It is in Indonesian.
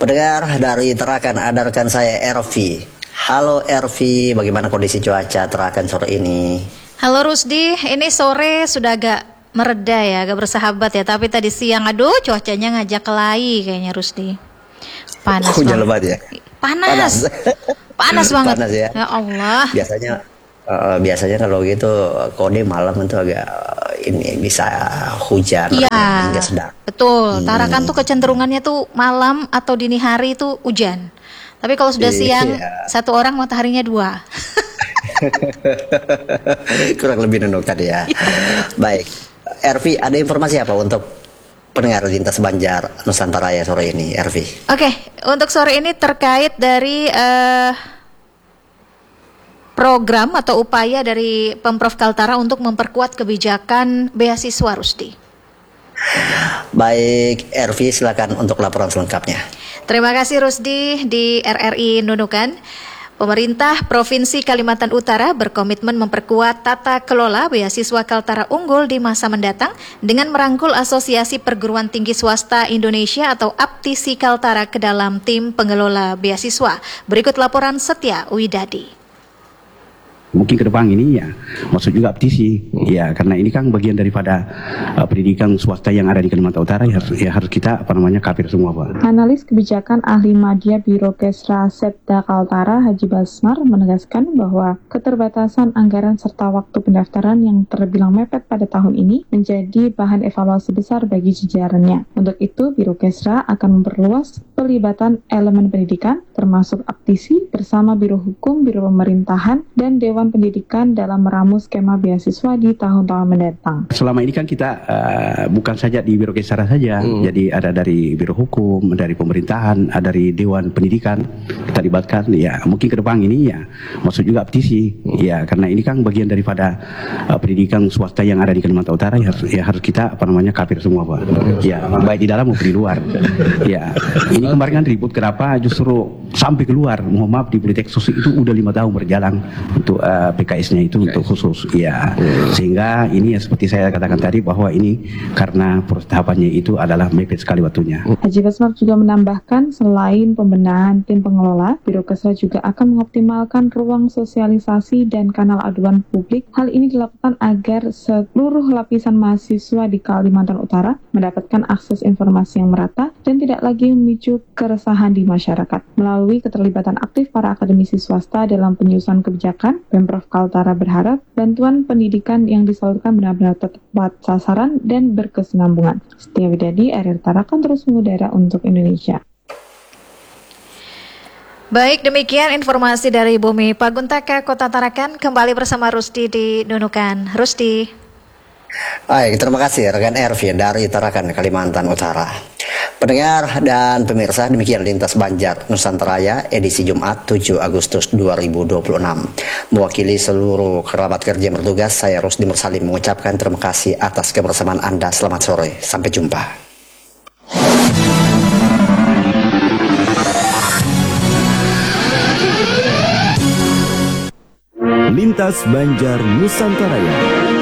Pendengar dari Tarakan, ada rekan saya Ervi. Halo Ervi, bagaimana kondisi cuaca Tarakan sore ini? Halo Rusdi, ini sore sudah agak mereda ya, agak bersahabat ya. Tapi tadi siang, aduh cuacanya ngajak kelahi kayaknya Rusdi. Panas Hujan banget. lebat ya? Panas. Panas banget. Panas ya? Ya Allah. Biasanya kalau gitu kode malam itu agak ini bisa hujan hingga sedang. Betul. Tarakan tuh kecenderungannya tuh malam atau dini hari itu hujan. Tapi kalau sudah siang, satu orang mataharinya dua. Kurang lebih nunduk tadi ya. Baik, Ervi, ada informasi apa untuk pendengar Lintas Banjar Nusantara ya sore ini, Ervi? Oke, untuk sore ini terkait dari program atau upaya dari Pemprov Kaltara untuk memperkuat kebijakan beasiswa, Rusdi. Baik, Ervi, silakan untuk laporan selengkapnya. Terima kasih Rusdi. Di RRI Nunukan, pemerintah Provinsi Kalimantan Utara berkomitmen memperkuat tata kelola beasiswa Kaltara unggul di masa mendatang dengan merangkul Asosiasi Perguruan Tinggi Swasta Indonesia atau APTISI Kaltara ke dalam tim pengelola beasiswa. Berikut laporan Setia Widadi. Mungkin ke depan ini ya, maksud juga APTISI, ya karena ini kan bagian daripada pendidikan swasta yang ada di Kalimantan Utara, ya harus kita cover semua, Pak. Analis kebijakan ahli media Biro Kesra Setda Kaltara Haji Basmar menegaskan bahwa keterbatasan anggaran serta waktu pendaftaran yang terbilang mepet pada tahun ini menjadi bahan evaluasi besar bagi jajarannya. Untuk itu, Biro Kesra akan memperluas pelibatan elemen pendidikan termasuk APTISI bersama Biro Hukum, Biro Pemerintahan, dan Dewan Pendidikan dalam meramu skema beasiswa di tahun-tahun mendatang. Selama ini kan kita bukan saja di Biro Kesra saja, jadi ada dari Biro Hukum, dari Pemerintahan, ada dari Dewan Pendidikan kita libatkan. Ya mungkin ke depan ini ya, maksud juga APTISI, ya karena ini kan bagian daripada pendidikan swasta yang ada di Kalimantan Utara, ya harus kita cover semua, Pak. Ya baik di dalam maupun di luar. Ya ini kemarin kan ribut kenapa justru sampai keluar. Mohon maaf, di Politek Sosial itu udah 5 tahun berjalan untuk PKS-nya itu untuk khusus, ya sehingga ini ya seperti saya katakan tadi bahwa ini karena proses tahapannya itu adalah mepet sekali waktunya. Haji Basmar juga menambahkan selain pembenahan tim pengelola, Biro Kesra juga akan mengoptimalkan ruang sosialisasi dan kanal aduan publik. Hal ini dilakukan agar seluruh lapisan mahasiswa di Kalimantan Utara mendapatkan akses informasi yang merata dan tidak lagi memicu keresahan di masyarakat. Melalui keterlibatan aktif para akademisi swasta dalam penyusunan kebijakan, Pemprov Kaltara berharap bantuan pendidikan yang disalurkan benar-benar tepat sasaran dan berkesinambungan. Setia Widadi, RRI Tarakan terus mengudara untuk Indonesia. Baik, demikian informasi dari Bumi Paguntaka, Kota Tarakan. Kembali bersama Rusdi di Nunukan. Rusdi. Baik, terima kasih rekan Ervi dari Tarakan, Kalimantan Utara. Pendengar dan pemirsa, demikian Lintas Banjar Nusantara edisi Jumat 7 Agustus 2026. Mewakili seluruh kerabat kerja yang bertugas, saya Rusdi Mursalim mengucapkan terima kasih atas kebersamaan Anda. Selamat sore, sampai jumpa. Lintas Banjar Nusantara.